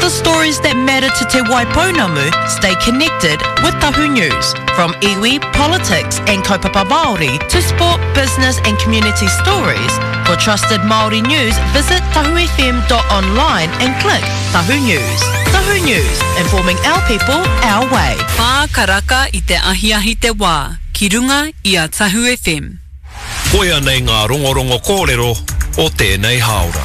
The stories that matter to Te Waipounamu stay connected with Tahu News. From iwi, politics and kaupapa Māori to sport, business and community stories. For trusted Māori news, visit tahufm.online and click Tahu News. Tahu News, informing our people, our way. Karaka i te ahiahi te wā, ki runga i a Tahu FM. Koia nei ngā rongorongo kōrero o tēnei haora.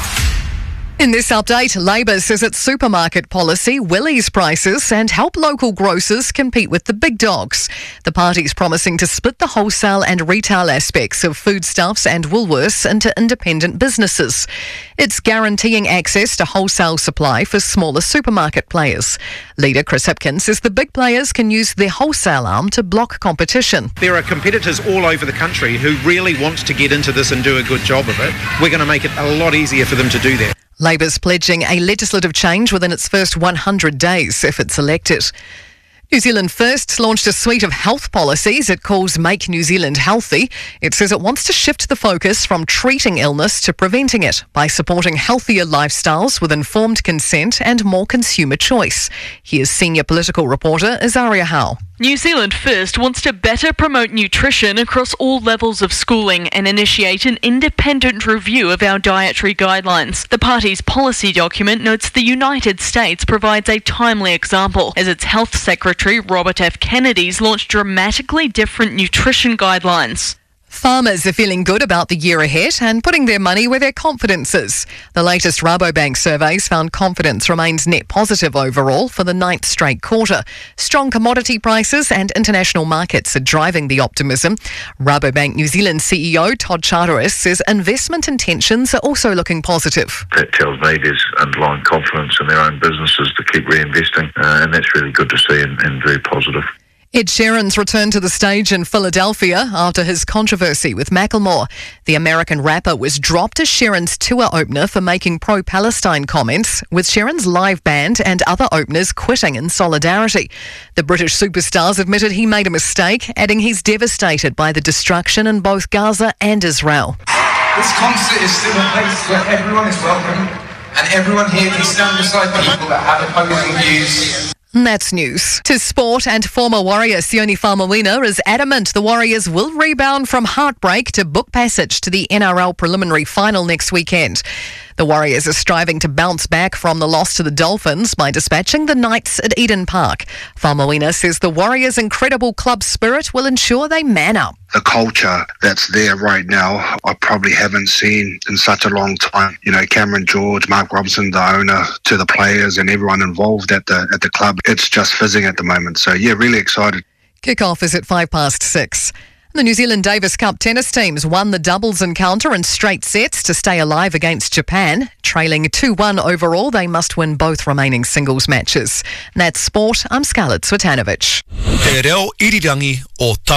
In this update, Labor says its supermarket policy will ease prices and help local grocers compete with the big dogs. The party's promising to split the wholesale and retail aspects of foodstuffs and Woolworths into independent businesses. It's guaranteeing access to wholesale supply for smaller supermarket players. Leader Chris Hipkins says the big players can use their wholesale arm to block competition. There are competitors all over the country who really want to get into this and do a good job of it. We're going to make it a lot easier for them to do that. Labor's pledging a legislative change within its first 100 days if it's elected. New Zealand First launched a suite of health policies it calls Make New Zealand Healthy. It says it wants to shift the focus from treating illness to preventing it by supporting healthier lifestyles with informed consent and more consumer choice. Here's senior political reporter Azaria Howe. New Zealand First wants to better promote nutrition across all levels of schooling and initiate an independent review of our dietary guidelines. The party's policy document notes the United States provides a timely example, as its Health Secretary Robert F. Kennedy's launched dramatically different nutrition guidelines. Farmers are feeling good about the year ahead and putting their money where their confidence is. The latest Rabobank surveys found confidence remains net positive overall for the 9th straight quarter. Strong commodity prices and international markets are driving the optimism. Rabobank New Zealand CEO Todd Charteris says investment intentions are also looking positive. That tells me there's underlying confidence in their own businesses to keep reinvesting, and that's really good to see and very positive. Ed Sheeran's returned to the stage in Philadelphia after his controversy with Macklemore. The American rapper was dropped as Sheeran's tour opener for making pro-Palestine comments, with Sheeran's live band and other openers quitting in solidarity. The British superstar's admitted he made a mistake, adding he's devastated by the destruction in both Gaza and Israel. This concert is still a place where everyone is welcome and everyone here can stand beside people that have opposing views. And that's news. To sport, and former Warrior Sione Faumuina is adamant the Warriors will rebound from heartbreak to book passage to the NRL preliminary final next weekend. The Warriors are striving to bounce back from the loss to the Dolphins by dispatching the Knights at Eden Park. Faumuina says the Warriors' incredible club spirit will ensure they man up. The culture that's there right now, I probably haven't seen in such a long time. You know, Cameron George, Mark Robinson, the owner, to the players and everyone involved at the club. It's just fizzing at the moment. So, yeah, really excited. Kick-off is at 6:05. The New Zealand Davis Cup tennis teams won the doubles encounter in straight sets to stay alive against Japan. Trailing 2-1 overall, they must win both remaining singles matches. That's sport. I'm Scarlett Swetanovic. Te reo irirangi o